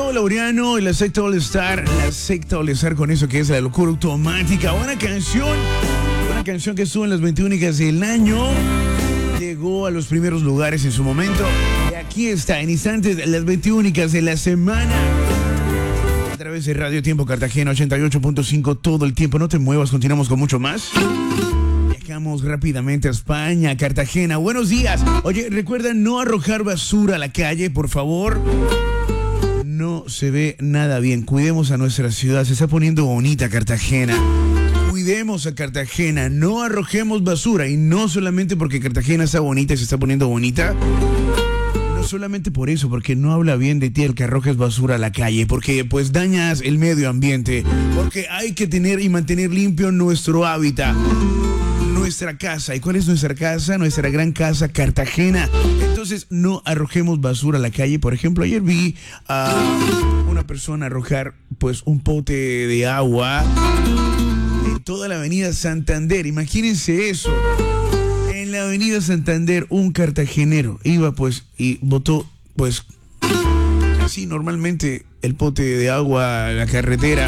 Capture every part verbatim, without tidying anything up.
Gustavo Laureano y la secta All Star, la secta All Star con eso que es la locura automática. Buena canción, buena canción que estuvo en las veintiúnicas del año. Llegó a los primeros lugares en su momento. Y aquí está, en instantes, las veintiúnicas de la semana. A través de Radio Tiempo Cartagena ochenta y ocho punto cinco todo el tiempo. No te muevas, continuamos con mucho más. Viajamos rápidamente a España, Cartagena. Buenos días. Oye, recuerda no arrojar basura a la calle, por favor. No se ve nada bien. Cuidemos a nuestra ciudad. Se está poniendo bonita Cartagena. Cuidemos a Cartagena. No arrojemos basura. Y no solamente porque Cartagena está bonita y se está poniendo bonita. No solamente por eso, porque no habla bien de ti el que arrojes basura a la calle. Porque pues dañas el medio ambiente. Porque hay que tener y mantener limpio nuestro hábitat. Nuestra casa. ¿Y cuál es nuestra casa? Nuestra gran casa, Cartagena. Entonces, no arrojemos basura a la calle. Por ejemplo, ayer vi a una persona arrojar pues un pote de agua en toda la avenida Santander. Imagínense eso. En la avenida Santander, un cartagenero iba pues y botó pues así normalmente el pote de agua a la carretera.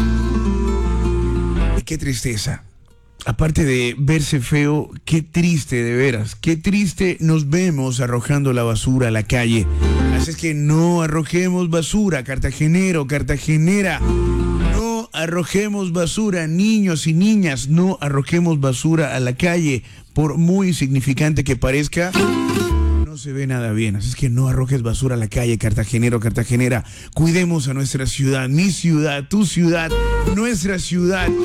Y qué tristeza. Aparte de verse feo, qué triste de veras, qué triste nos vemos arrojando la basura a la calle. Así es que no arrojemos basura, cartagenero, cartagenera. No arrojemos basura, niños y niñas, no arrojemos basura a la calle. Por muy insignificante que parezca, no se ve nada bien. Así es que no arrojes basura a la calle, cartagenero, cartagenera. Cuidemos a nuestra ciudad, mi ciudad, tu ciudad, nuestra ciudad.